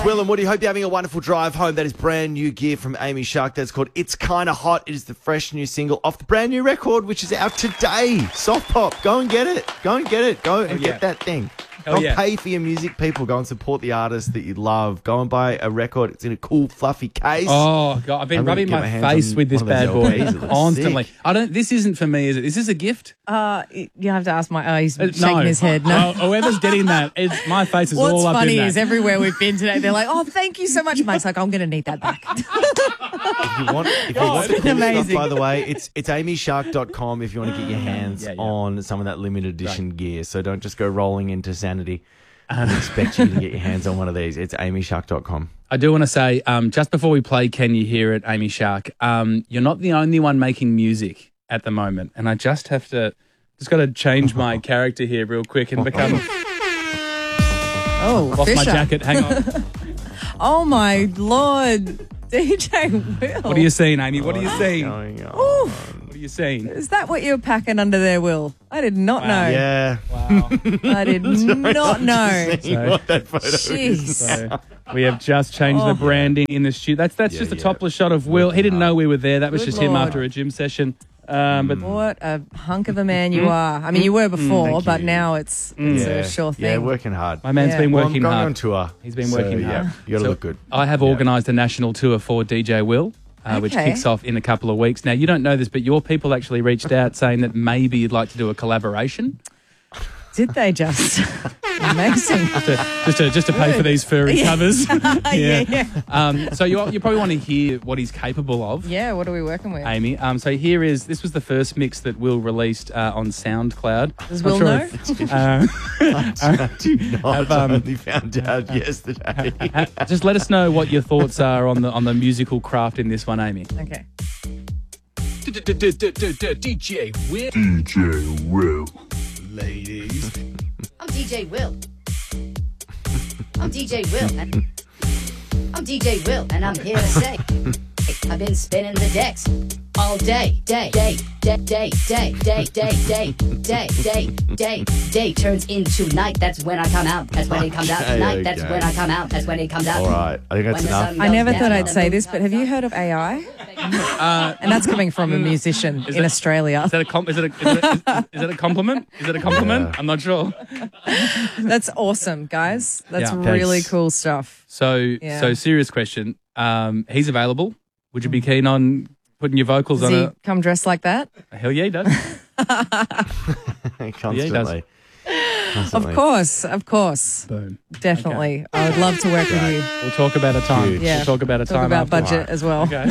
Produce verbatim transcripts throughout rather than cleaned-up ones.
Will and Woody. Hope you're having a wonderful drive home. That is brand new gear from Amy Shark. That's called It's Kinda Hot. It is the fresh new single off the brand new record, which is out today. Soft Pop. Go and get it. Go and get it. Go and yeah. get that thing. Hell Go and yeah. pay for your music, people. Go and support the artists that you love. Go and buy a record. It's in a cool, fluffy case. Oh God, I've been I'm gonna rubbing get my, my hands face on with this one of bad those boy L Ps. It looks constantly. sick. I don't. This isn't for me, is it? Is this a gift? Uh, you have to ask my. Oh, he's Uh, shaking no. his head. No. Well, whoever's getting that, it's, my face is What's all up funny in that. is everywhere we've been today, they're like, "Oh, thank you so much." Mike's like, "I'm going to need that back." If you want, if you want been cool amazing. stuff, by the way, it's it's amy shark dot com if you want to get your hands Yeah, yeah. on some of that limited edition gear. So don't just go rolling into Sanity and expect you to get your hands on one of these. It's amy shark dot com. I do want to say, um, just before we play Can You Hear It, Amy Shark, um, you're not the only one making music at the moment. And I just have to, just got to change my character here real quick and become, Oh, off Fisher. my jacket, hang on. Oh my Lord, D J Will. What are you seeing, Amy? What are you seeing? Going on. Ooh, What are you seeing? is that what you're packing under there, Will? I did not know. Yeah. Wow. I did not know. You want that photo? Jeez. So we have just changed Oh. the branding in the studio. That's that's Yeah, just a yeah. topless shot of Will. He didn't know we were there. That was Good just him Lord. after a gym session. Um, but What a hunk of a man you are. I mean, you were before, Thank but you. now it's, it's Yeah. a sure thing. Yeah, working hard. my man's Yeah. been Well, working I'm going hard. on tour. He's been So, working yeah, hard. you got to So look good. I have Yeah. organised a national tour for D J Will, uh, which Okay. kicks off in a couple of weeks. Now, you don't know this, but your people actually reached out saying that maybe you'd like to do a collaboration. Did they just? Amazing. Just to, just to, just to pay for these furry covers. yeah, yeah. Um, so you, you probably want to hear what he's capable of. Yeah, what are we working with? Amy. Um, so here is, this was the first mix that Will released uh, on SoundCloud. Does Not Will sure know? if- uh, I do not. Have, um, I only found out yesterday. uh, just let us know what your thoughts are on the on the musical craft in this one, Amy. Okay. D J Will. D J Will. Ladies. I'm D J Will. I'm D J Will. And I'm D J Will, and I'm here to say I've been spinning the decks all day, day, day, day, day, day, day, day, day, day, day, day, day turns into night. That's when I come out. That's when it comes out. Okay, Night. That's okay. when I come out. That's when it comes out. All right. I think that's When the enough. sun I goes never down thought and I'd the say moon this, but have you heard of A I? Uh, And that's coming from a musician in that- Australia. Is that a com- is it a, is it a, is, is it a compliment? Is it a compliment? Yeah. I'm not sure. That's awesome, guys. That's Yeah. really Thanks. cool stuff. So Yeah. so serious question. Um, he's available. Would you be keen on putting your vocals Does on he a? come dressed like that? Hell yeah, he does. Constantly. Of Constantly. course, of course. Boom. Definitely. I would love to work with you. We'll talk about a time. Huge. Yeah. We'll talk about a Talk time. about after. budget as well. Okay.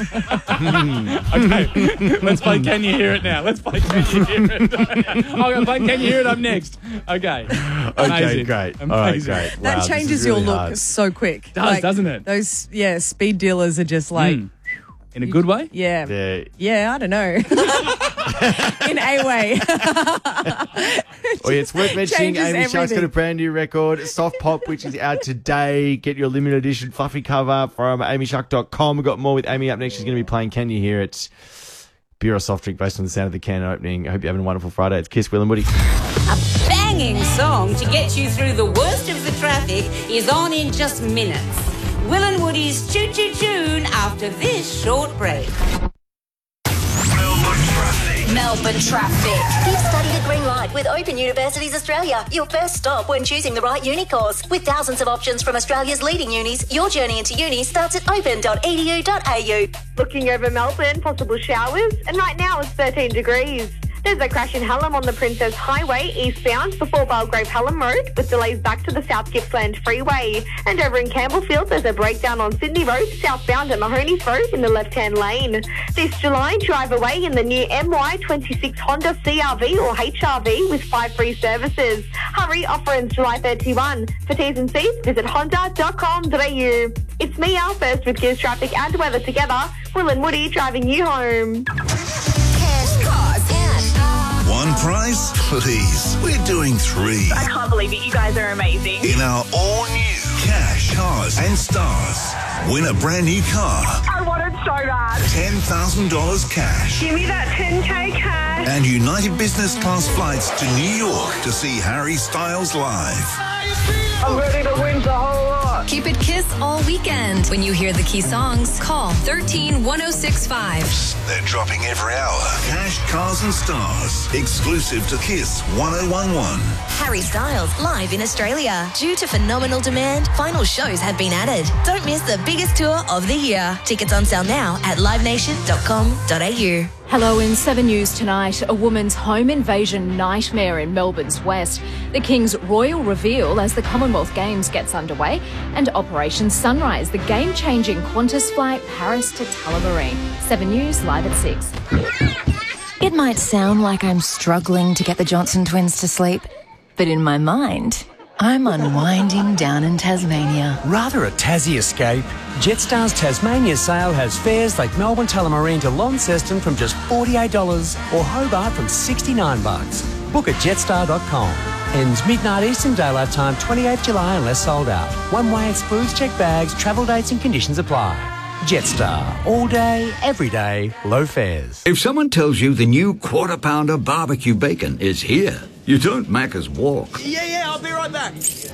okay. Let's play Can You Hear It now. Let's play Can You Hear It. I'm going to play Can You Hear It up next. Okay. Okay, Amazing. great. Amazing. All right, great. That Wow, this changes is your really look hard. so quick. Does, doesn't it? Those, yeah, speed dealers are just like, Mm. In a good way? yeah, Yeah. yeah, I don't know. In a way. Oh, yeah, it's worth mentioning Changes Amy Shark's got a everything. brand new record, Soft Pop, which is out today. Get your limited edition fluffy cover from amy shark dot com. We've got more with Amy up next. She's going to be playing Can You Hear It? Beer or soft drink based on the sound of the can opening. I hope you're having a wonderful Friday. It's Kiss, Will and Woody. Banging song to get you through the worst of the traffic is on in just minutes. Will and Woody's Choo Choo Tune after this short break. Melbourne traffic. Melbourne traffic. Give study the green light with Open Universities Australia. Your first stop when choosing the right uni course. With thousands of options from Australia's leading unis, your journey into uni starts at open dot e d u dot a u. Looking over Melbourne, possible showers, and right now it's thirteen degrees. There's a crash in Hallam on the Princess Highway, eastbound, before Belgrave Hallam Road, with delays back to the South Gippsland Freeway. And over in Campbellfield, there's a breakdown on Sydney Road, southbound at Mahoney's Road in the left-hand lane. This July, drive away in the new M Y twenty-six Honda C R V or H R V with five free services. Hurry, offer ends July thirty-first. For T's and C's, visit honda dot com dot a u. It's me, Al, first with Gears Traffic and weather together. Will and Woody driving you home. Cash, cars, cash. One prize? Please. We're doing three. I can't believe it. You guys are amazing. In our all-new Cash, Cars and Stars. Win a brand new car. I want it so bad. ten thousand dollars cash. Give me that ten K cash. And United Business Class flights to New York to see Harry Styles live. I'm ready to win the whole lot. Keep it Kiss all weekend. When you hear the key songs, call thirteen one oh six five. They're dropping every hour. Cash, Cars and Stars. Exclusive to Kiss one oh one one. Harry Styles live in Australia. Due to phenomenal demand, final shows have been added. Don't miss the biggest tour of the year. Tickets on sale now at live nation dot com dot a u. Hello, in Seven News tonight, a woman's home invasion nightmare in Melbourne's west, the King's royal reveal as the Commonwealth Games gets underway, and Operation Sunrise, the game-changing Qantas flight Paris to Tullamarine. Seven News live at six. It might sound like I'm struggling to get the Johnson twins to sleep, but in my mind, I'm unwinding down in Tasmania. Rather a Tassie escape? Jetstar's Tasmania sale has fares like Melbourne Tullamarine to Launceston from just forty-eight dollars or Hobart from sixty-nine bucks. Book at jetstar dot com. Ends midnight Eastern Daylight Time, twenty-eighth of July unless sold out. One way excludes checked bags, travel dates and conditions apply. Jetstar. All day, every day, low fares. If someone tells you the new Quarter Pounder barbecue bacon is here, you don't Macca's walk. Yeah, yeah, I'll be right back.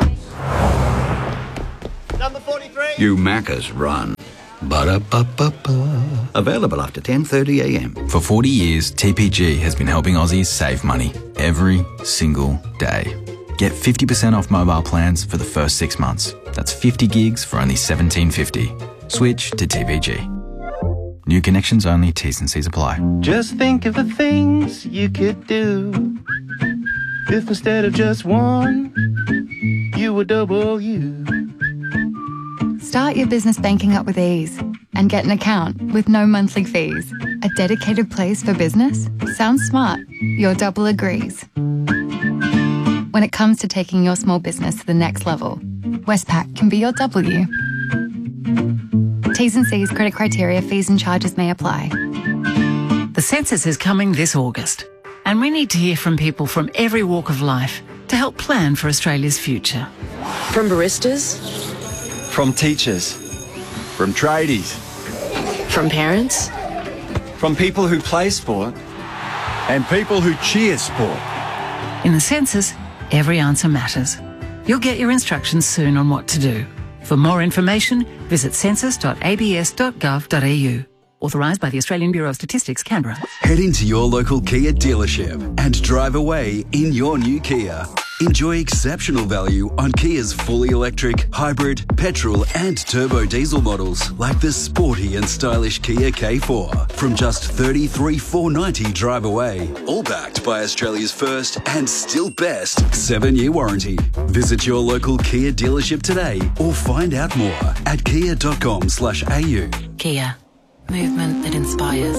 Number forty-three. You Macca's run. Ba-da-ba-ba-ba. Available after ten thirty a m. For forty years, T P G has been helping Aussies save money every single day. Get fifty percent off mobile plans for the first six months. That's fifty gigs for only seventeen fifty. Switch to T P G. New connections only, T's and C's apply. Just think of the things you could do if instead of just one, you were double you. Start your business banking up with ease and get an account with no monthly fees. A dedicated place for business? Sounds smart. Your double agrees. When it comes to taking your small business to the next level, Westpac can be your W. T's and C's, credit criteria, fees and charges may apply. The census is coming this August, and we need to hear from people from every walk of life to help plan for Australia's future. From baristas, from teachers, from tradies, from parents, from people who play sport, and people who cheer sport. In the census, every answer matters. You'll get your instructions soon on what to do. For more information, visit census dot a b s dot gov dot a u. Authorised by the Australian Bureau of Statistics, Canberra. Head into your local Kia dealership and drive away in your new Kia. Enjoy exceptional value on Kia's fully electric, hybrid, petrol and turbo diesel models like the sporty and stylish Kia K four from just thirty-three thousand four hundred ninety dollars drive away. All backed by Australia's first and still best seven-year warranty. Visit your local Kia dealership today or find out more at kia dot com slash a u. Kia. Movement that inspires.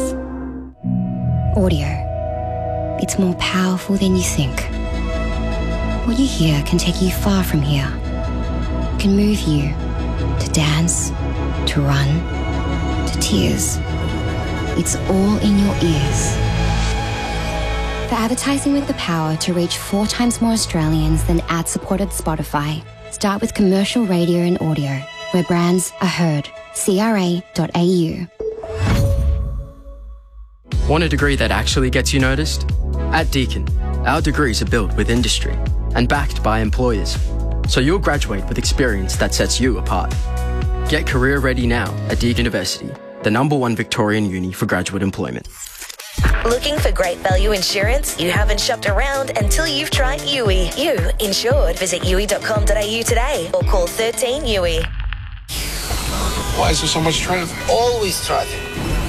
Audio. It's more powerful than you think. What you hear can take you far from here. Can move you to dance, to run, to tears. It's all in your ears. For advertising with the power to reach four times more Australians than ad-supported Spotify, start with commercial radio and audio, where brands are heard. c r a dot a u. Want a degree that actually gets you noticed? At Deakin, our degrees are built with industry and backed by employers, so you'll graduate with experience that sets you apart. Get career ready now at Deakin University, the number one Victorian uni for graduate employment. Looking for great value insurance? You haven't shopped around until you've tried U I. You insured. Visit u i dot com dot a u today or call thirteen U I. Why is there so much traffic? Always traffic.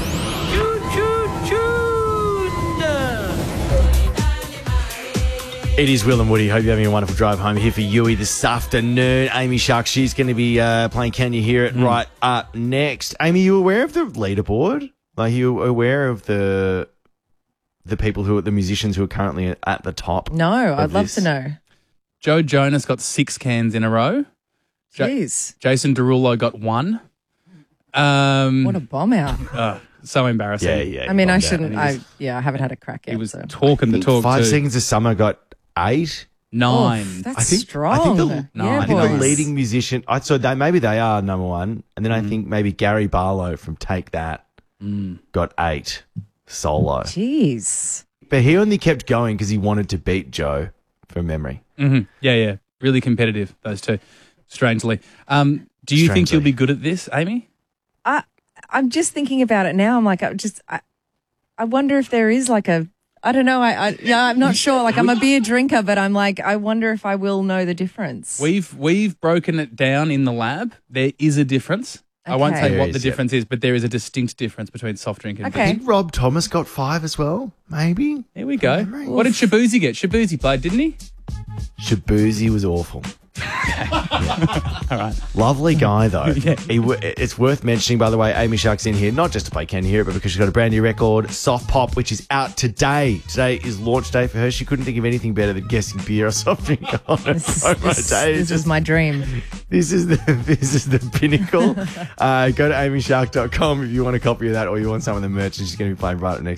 It is Will and Woody. Hope you're having a wonderful drive home here for Yui this afternoon. Amy Shark, she's going to be uh, playing Can You Hear It mm. right up next. Amy, you aware of the leaderboard? Like, you aware of the the people who are the musicians who are currently at the top? No, I'd love this? to know. Joe Jonas got six cans in a row. Jeez. Ja- Jason Derulo got one. Um, what a bomb out. Uh, so embarrassing. Yeah, yeah. I mean, I shouldn't. Was, I yeah, I haven't had a crack yet. He was so. talking the talk. Five too. Seconds of Summer got eight. Nine. Oh, that's I think, strong. I think the, no, yeah, I think boys. the leading musician. I so they maybe they are number one, and then I Mm. think maybe Gary Barlow from Take That Mm. got eight solo. Jeez. But he only kept going because he wanted to beat Joe from memory. Mm-hmm. Yeah, yeah. Really competitive, those two, strangely. Um, Do you think Strangely. you'll be good at this, Amy? I, I'm just thinking about it now. I'm like, I just, I, I wonder if there is like a, I don't know. I, I yeah, I'm not sure. Like, I'm a beer drinker, but I'm like, I wonder if I will know the difference. We've we've broken it down in the lab. There is a difference. I won't Okay. say There what is, the yeah. difference is, but there is a distinct difference between soft drink and Okay. I think Rob Thomas got five as well, maybe. Here we go. What did Shabuzi get? Shabuzi played, didn't he? Shabuzi was awful. All right. Lovely guy, though. Yeah. He w- it's worth mentioning, by the way, Amy Shark's in here, not just to play Can You Hear It, but because she's got a brand new record, Soft Pop, which is out today. Today is launch day for her. She couldn't think of anything better than guessing beer or soft drink on her This, promo this, day. this It's is just- my dream. This is the this is the pinnacle. uh, go to amy shark dot com if you want a copy of that or you want some of the merch. She's going to be playing right up next.